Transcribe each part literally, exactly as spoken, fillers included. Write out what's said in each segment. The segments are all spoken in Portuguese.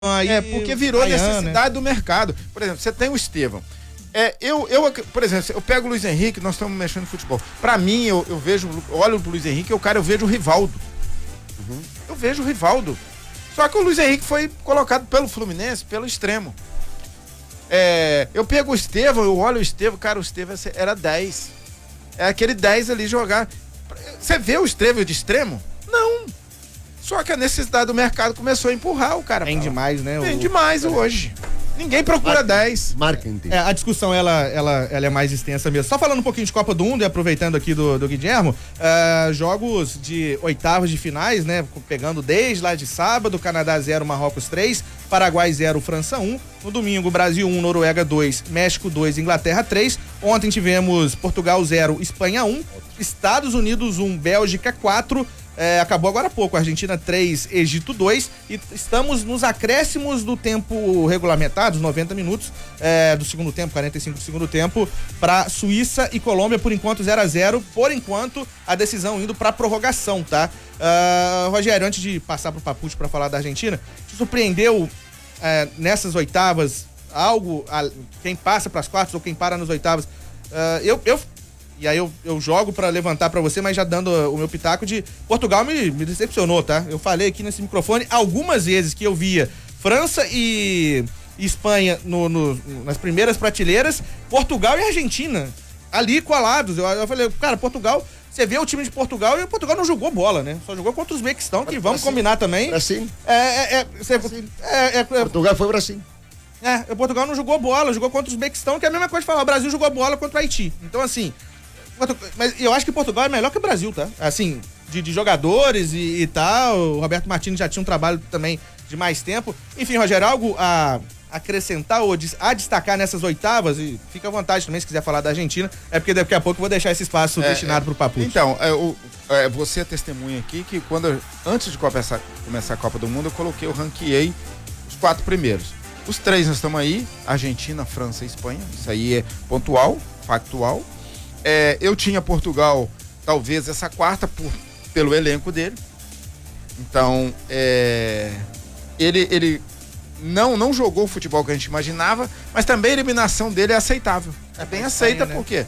Aí, é, porque virou Ryan, necessidade né? do mercado. Por exemplo, você tem o Estevão. É, eu, eu, por exemplo, eu pego o Luiz Henrique, nós estamos mexendo no futebol. Pra mim, eu, eu vejo, olho pro Luiz Henrique, o cara, eu vejo o Rivaldo. Uhum. Eu vejo o Rivaldo. Só que o Luiz Henrique foi colocado pelo Fluminense, pelo extremo. É, eu pego o Estevão, eu olho o Estevão, cara, o Estevão era dez. É aquele dez ali jogar. Você vê o Estevão de extremo? Não. Só que a necessidade do mercado começou a empurrar o cara. Tem demais, né? Tem demais hoje. Ninguém procura dez. Marketing. É, a discussão, ela, ela, ela é mais extensa mesmo. Só falando um pouquinho de Copa do Mundo e aproveitando aqui do, do Guilhermo, uh, jogos de oitavas de finais, né? Pegando desde lá de sábado, Canadá zero, Marrocos três, Paraguai zero, França um. No domingo, Brasil um, Noruega dois, México dois, Inglaterra três. Ontem tivemos Portugal zero, Espanha um, Estados Unidos um, Bélgica quatro. É, acabou agora há pouco, Argentina três, Egito dois, e estamos nos acréscimos do tempo regulamentar, dos noventa minutos é, do segundo tempo, quarenta e cinco do segundo tempo, para Suíça e Colômbia, por enquanto zero a zero, por enquanto a decisão indo para prorrogação, tá? Uh, Rogério, antes de passar pro Papucci para falar da Argentina, te surpreendeu é, nessas oitavas algo, a, quem passa para as quartas ou quem para nas oitavas? Uh, eu, eu E aí eu, eu jogo pra levantar pra você, mas já dando o meu pitaco de Portugal me, me decepcionou, tá? Eu falei aqui nesse microfone algumas vezes que eu via França e, e Espanha no, no, nas primeiras prateleiras, Portugal e Argentina ali colados. Eu, eu falei, cara, Portugal, você vê o time de Portugal e o Portugal não jogou bola, né? Só jogou contra os Uzbequistão, que vamos Brasil. combinar também. Brasil. É, é, é, você, Brasil. É, é, Portugal foi Brasil. É, o Portugal não jogou bola, jogou contra os Uzbequistão, que é a mesma coisa de falar, o Brasil jogou bola contra o Haiti. Então, assim, mas eu acho que Portugal é melhor que o Brasil, tá? Assim, de, de jogadores e, e tal. O Roberto Martins já tinha um trabalho também de mais tempo. Enfim, Rogério, algo a acrescentar ou a destacar nessas oitavas? E fica à vontade também se quiser falar da Argentina. É porque daqui a pouco eu vou deixar esse espaço é, destinado é, pro Papucci. Então, é, o, é, você é testemunha aqui que quando eu, antes de começar, começar a Copa do Mundo, eu coloquei, eu ranqueei os quatro primeiros. Os três nós estamos aí, Argentina, França e Espanha. Isso aí é pontual, factual. É, eu tinha Portugal, talvez essa quarta, por, pelo elenco dele. Então, é, ele, ele não, não jogou o futebol que a gente imaginava, mas também a eliminação dele é aceitável. É bem aceita, né? Porque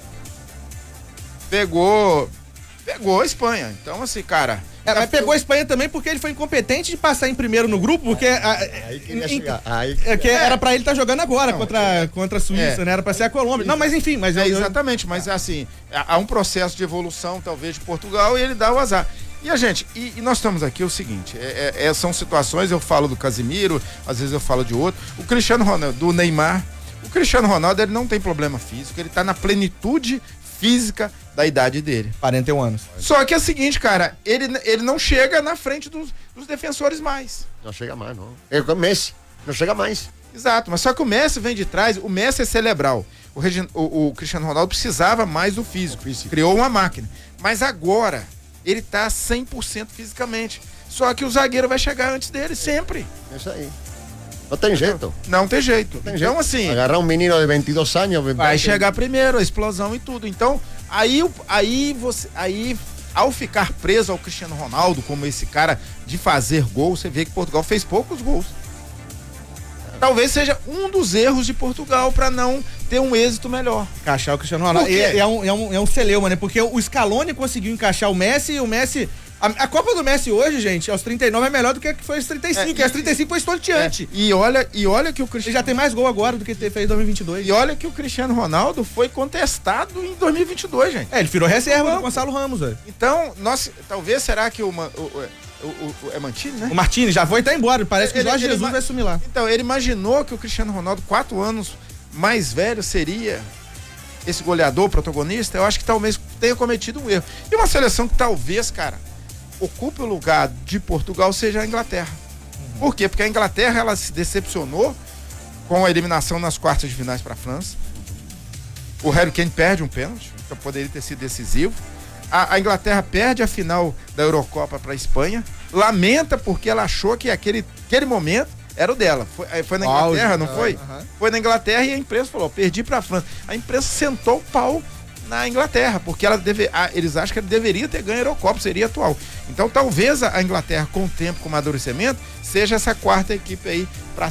pegou, pegou a Espanha. Então, assim, cara... É, mas pegou a Espanha também porque ele foi incompetente de passar em primeiro no grupo, porque a, a, aí queria chegar. Aí... É, que era pra ele estar tá jogando agora não, contra, é, contra a Suíça, é, né? Era pra ser a Colômbia. Não, mas enfim, mas é, eu, exatamente, mas assim, há um processo de evolução, talvez, de Portugal, e ele dá o azar. E a gente, e, e nós estamos aqui, é o seguinte, é, é, são situações, eu falo do Casimiro, às vezes eu falo de outro, o Cristiano Ronaldo, do Neymar, o Cristiano Ronaldo, ele não tem problema físico, ele tá na plenitude física da idade dele. quarenta e um anos. Só que é o seguinte, cara, ele, ele não chega na frente dos, dos defensores mais. Não chega mais, não. É o Messi, não chega mais. Exato, mas só que o Messi vem de trás, o Messi é cerebral. O, o, o Cristiano Ronaldo precisava mais do físico, físico, criou uma máquina. Mas agora, ele tá cem por cento fisicamente. Só que o zagueiro vai chegar antes dele, sempre. É isso aí. Não tem jeito. Não tem jeito. Não tem então, jeito. assim... Agarrar um menino de vinte e dois anos... Vai chegar primeiro, a explosão e tudo. Então, aí, aí você... Aí, ao ficar preso ao Cristiano Ronaldo, como esse cara de fazer gol, você vê que Portugal fez poucos gols. Talvez seja um dos erros de Portugal para não ter um êxito melhor. Encaixar o Cristiano Ronaldo. É, é, um, é, um, é um celeuma, né? Porque o Scaloni conseguiu encaixar o Messi e o Messi... A, a Copa do Messi hoje, gente, aos trinta e nove é melhor do que a que foi aos trinta e cinco. É, e as trinta e cinco foi estonteante. É, e, olha, e olha que o Cristiano... Ele já tem mais gol agora do que ele fez em dois mil e vinte e dois. E olha que o Cristiano Ronaldo foi contestado em dois mil e vinte e dois, gente. É, ele virou reserva do Gonçalo Ramos, velho. Então, nós, talvez, será que o... o, o, o, o é Mantini, né? O Martini já foi e tá embora. Parece que o Jorge ele, Jesus ele, vai sumir lá. Então, ele imaginou que o Cristiano Ronaldo, quatro anos mais velho, seria esse goleador, protagonista. Eu acho que talvez tenha cometido um erro. E uma seleção que talvez, cara, ocupe o lugar de Portugal seja a Inglaterra. Uhum. Por quê? Porque a Inglaterra, ela se decepcionou com a eliminação nas quartas de finais para a França. O Harry Kane perde um pênalti, que poderia ter sido decisivo. A, a Inglaterra perde a final da Eurocopa para a Espanha. Lamenta porque ela achou que aquele, aquele momento era o dela. Foi, foi na Inglaterra, não foi? Uhum. Foi na Inglaterra e a imprensa falou, perdi para a França. A imprensa sentou o pau na Inglaterra, porque ela deve, a, eles acham que ele deveria ter ganho a Eurocopa, seria atual. Então talvez a, a Inglaterra, com o tempo, com o amadurecimento, seja essa quarta equipe aí para